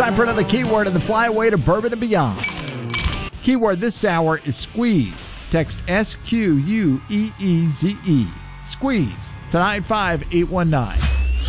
time for another keyword in the Flyaway to Bourbon and Beyond. Keyword this hour is squeeze. Text SQUEEZE. Squeeze to 95819.